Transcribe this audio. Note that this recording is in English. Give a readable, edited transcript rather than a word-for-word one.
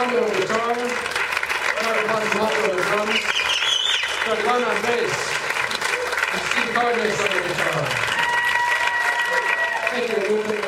Muhammad on guitar, Charlie Muhammad on the drums, Doug Gunn on bass, and Steve Cardenas on the guitar. Thank you.